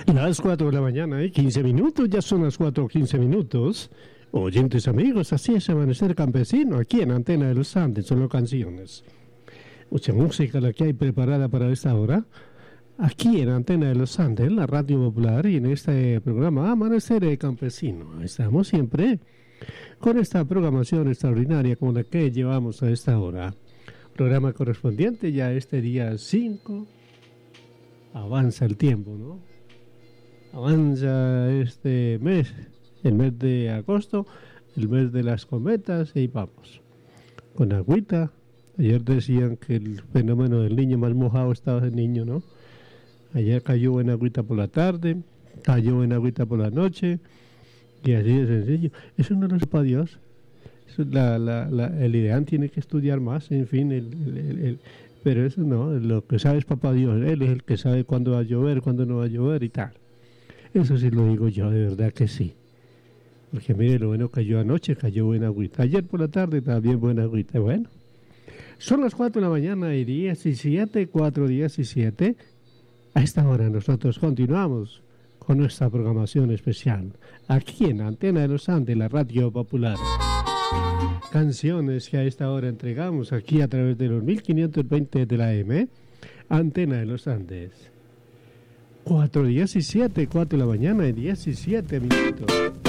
Las 4 de la mañana, 15 minutos, ya son las 4:15. Oyentes amigos, así es Amanecer Campesino, aquí en Antena de los Andes, solo canciones. Mucha música la que hay preparada para esta hora, aquí en Antena de los Andes, en la Radio Popular y en este programa Amanecer Campesino. Estamos siempre con esta programación extraordinaria como la que llevamos a esta hora. Programa correspondiente ya este día 5, avanza el tiempo, ¿no? Avanza este mes, el mes de agosto, el mes de las cometas, y vamos, con agüita. Ayer decían que el fenómeno del niño más mojado estaba el niño, ¿no? Ayer cayó buena agüita por la tarde, cayó buena agüita por la noche, y así de sencillo. Eso no lo sepa Dios. Eso, el ideal tiene que estudiar más, en fin, pero eso no, lo que sabe es papá Dios. Él es el que sabe cuándo va a llover, cuándo no va a llover y tal. Eso sí lo digo yo, de verdad que sí. Porque mire, lo bueno cayó anoche, cayó buena agüita. Ayer por la tarde también buena agüita. Bueno, son las 4 de la mañana y 17, 4:17. A esta hora nosotros continuamos con nuestra programación especial. Aquí en Antena de los Andes, la Radio Popular. Canciones que a esta hora entregamos aquí a través de los 1520 de la AM. Antena de los Andes. 4:17, 4 de la mañana y 17 minutos.